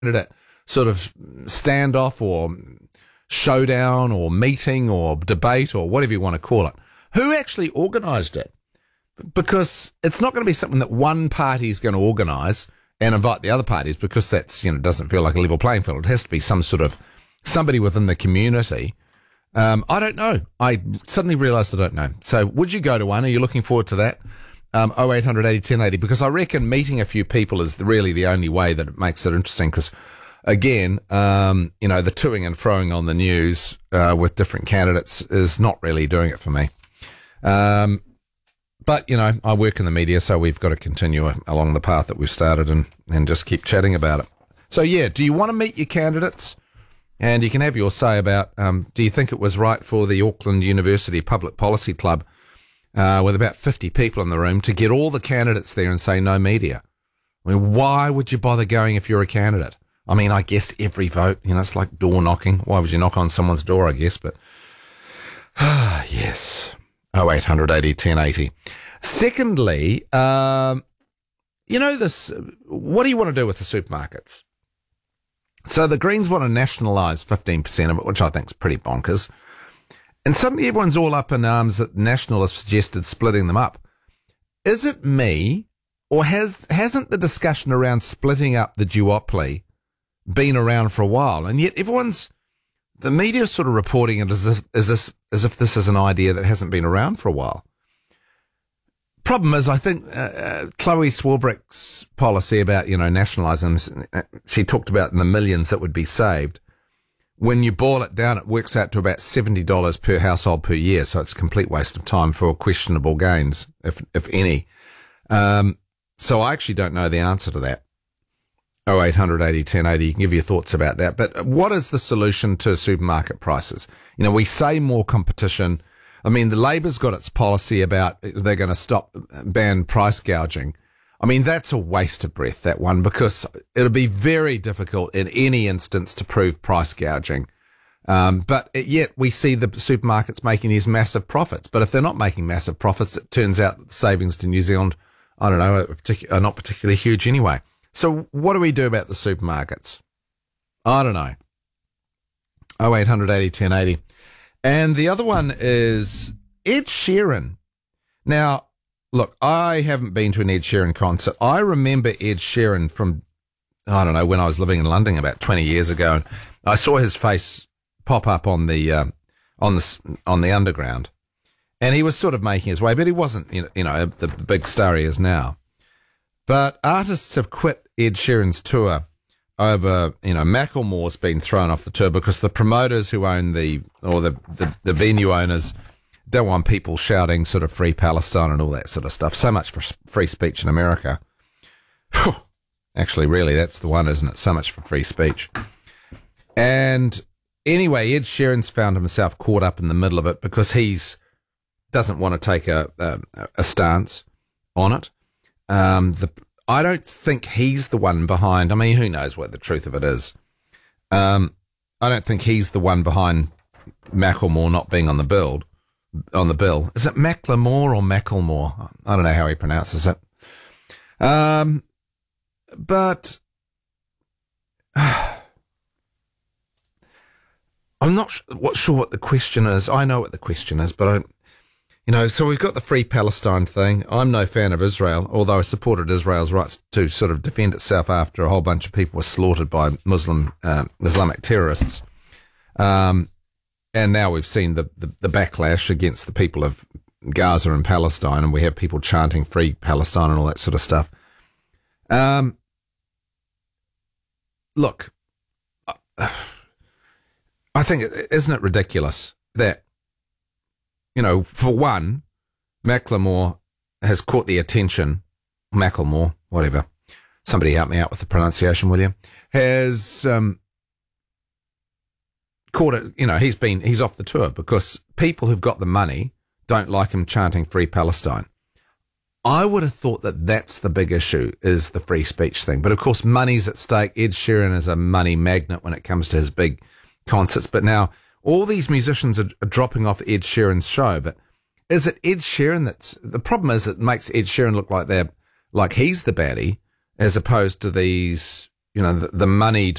candidate sort of standoff or showdown or meeting or debate or whatever you want to call it. Who actually organised it? Because it's not going to be something that one party is going to organise and invite the other parties, because that's, doesn't feel like a level playing field. It has to be somebody within the community. I don't know. I suddenly realised I don't know. So would you go to one? Are you looking forward to that? 0800 80 1080, because I reckon meeting a few people is really the only way that it makes it interesting, because again, the toing and froing on the news with different candidates is not really doing it for me. But, I work in the media, so we've got to continue along the path that we've started and just keep chatting about it. So, yeah, do you want to meet your candidates? And you can have your say about, do you think it was right for the Auckland University Public Policy Club, with about 50 people in the room, to get all the candidates there and say no media? I mean, why would you bother going if you're a candidate? I mean, I guess every vote, it's like door knocking. Why would you knock on someone's door, I guess? But, yes, 0800 80 1080. Secondly, this, what do you want to do with the supermarkets? So the Greens want to nationalise 15% of it, which I think is pretty bonkers. And suddenly everyone's all up in arms that National has suggested splitting them up. Is it me, or hasn't the discussion around splitting up the duopoly been around for a while? And yet the media's sort of reporting it as if this is an idea that hasn't been around for a while. Problem is, I think Chloe Swarbrick's policy about, nationalising them, she talked about in the millions that would be saved. When you boil it down, it works out to about $70 per household per year. So it's a complete waste of time for questionable gains, if any. So I actually don't know the answer to that. 0800 80 1080, you can give your thoughts about that. But what is the solution to supermarket prices? We say more competition. I mean, the Labor's got its policy about they're going to ban price gouging. I mean, that's a waste of breath, that one, because it'll be very difficult in any instance to prove price gouging. But yet we see the supermarkets making these massive profits. But if they're not making massive profits, it turns out that the savings to New Zealand, I don't know, are not particularly huge anyway. So what do we do about the supermarkets? I don't know. 0800 80 1080. And the other one is Ed Sheeran. Now, look, I haven't been to an Ed Sheeran concert. I remember Ed Sheeran from, I don't know, when I was living in London about 20 years ago. And I saw his face pop up on the underground, and he was sort of making his way, but he wasn't, the big star he is now. But artists have quit Ed Sheeran's tour over, Macklemore's been thrown off the tour because the promoters who own the venue owners don't want people shouting sort of free Palestine and all that sort of stuff. So much for free speech in America. Actually, really, that's the one, isn't it? So much for free speech. And anyway, Ed Sheeran's found himself caught up in the middle of it because doesn't want to take a stance on it. I don't think he's the one behind. I mean, who knows what the truth of it is? I don't think he's the one behind Macklemore not being on the bill. Is it Macklemore or Macklemore? I don't know how he pronounces it. But I'm not sure what the question is. I know what the question is, but so we've got the Free Palestine thing. I'm no fan of Israel, although I supported Israel's rights to sort of defend itself after a whole bunch of people were slaughtered by Islamic terrorists. And now we've seen the backlash against the people of Gaza and Palestine, and we have people chanting Free Palestine and all that sort of stuff. Look, I think, isn't it ridiculous that, for one, Macklemore has caught the attention, Macklemore, whatever, somebody help me out with the pronunciation, will you, has caught it, he's off the tour because people who've got the money don't like him chanting Free Palestine. I would have thought that that's the big issue, is the free speech thing. But of course, money's at stake. Ed Sheeran is a money magnet when it comes to his big concerts. But now all these musicians are dropping off Ed Sheeran's show. But is it Ed Sheeran the problem is it makes Ed Sheeran look like he's the baddie, as opposed to these the moneyed